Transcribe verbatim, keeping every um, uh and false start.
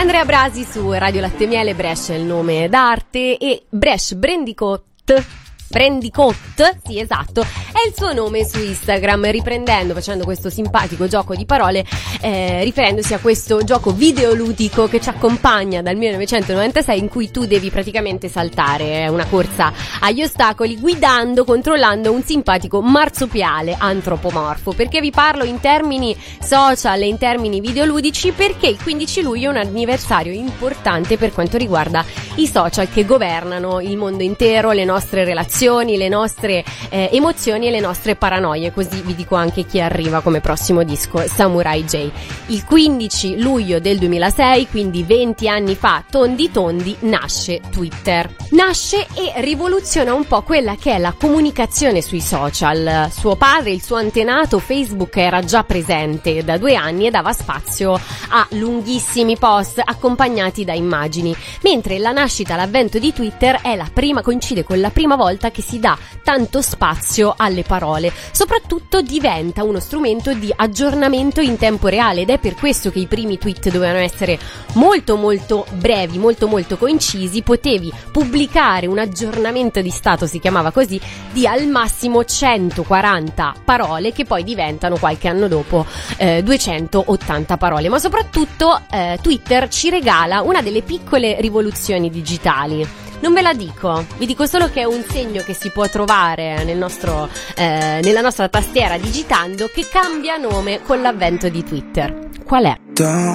Andrea Brasi su Radio Latte Miele. Brescia è il nome d'arte e Brescia Brandicott Brandicott, sì esatto, è il suo nome su Instagram, riprendendo, facendo questo simpatico gioco di parole, eh, riferendosi a questo gioco videoludico che ci accompagna dal millenovecentonovantasei, in cui tu devi praticamente saltare, è una corsa agli ostacoli, guidando, controllando un simpatico marsupiale antropomorfo. Perché vi parlo in termini social e in termini videoludici? Perché il quindici luglio è un anniversario importante per quanto riguarda i social che governano il mondo intero, le nostre relazioni, le nostre eh, emozioni e le nostre paranoie. Così vi dico anche chi arriva come prossimo disco, Samurai J. Il quindici luglio del duemilasei, quindi venti anni fa tondi tondi, nasce Twitter. Nasce e rivoluziona un po' quella che è la comunicazione sui social. Suo padre, il suo antenato Facebook, era già presente da due anni e dava spazio a lunghissimi post accompagnati da immagini, mentre la nascita, l'avvento di Twitter è la prima, coincide con la prima volta che si dà tanto spazio alle parole. Soprattutto diventa uno strumento di aggiornamento in tempo reale, ed è per questo che i primi tweet dovevano essere molto molto brevi, molto molto concisi. Potevi pubblicare un aggiornamento di stato, si chiamava così, di al massimo centoquaranta parole, che poi diventano qualche anno dopo eh, duecentottanta parole. Ma soprattutto eh, Twitter ci regala una delle piccole rivoluzioni digitali. Non ve la dico, vi dico solo che è un segno che si può trovare nel nostro, eh, nella nostra tastiera digitando, che cambia nome con l'avvento di Twitter. Qual è?